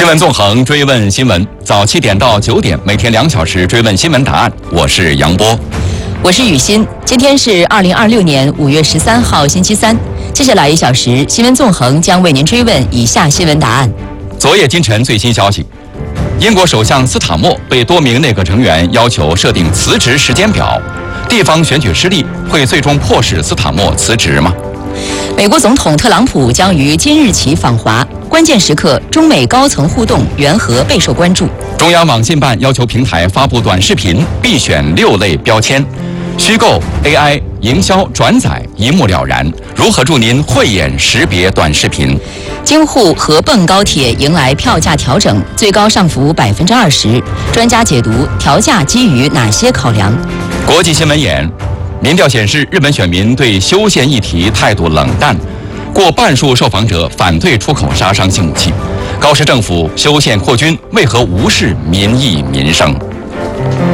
新闻纵横，追问新闻，早7点到9点，每天2小时追问新闻答案。我是杨波， 我是雨欣。今天是2026年5月13号，星期三。接下来1小时，新闻纵横将为您追问以下新闻答案。 昨夜今晨最新消息，英国首相斯塔默被多名内阁成员要求设定辞职时间表。地方选举失利会最终迫使斯塔默辞职吗？ 美国总统特朗普将于今日起访华，关键时刻，中美高层互动缘何备受关注。 中央网信办要求平台发布短视频必选6类标签，虚构、AI、营销、转载一目了然。如何助您慧眼识别短视频？ 京沪合泵高铁迎来票价调整，最高上浮20%。专家解读调价基于哪些考量？ 国际新闻眼，民调显示，日本选民对修宪议题态度冷淡，过半数受访者反对出口杀伤性武器。高市政府修宪扩军，为何无视民意民生？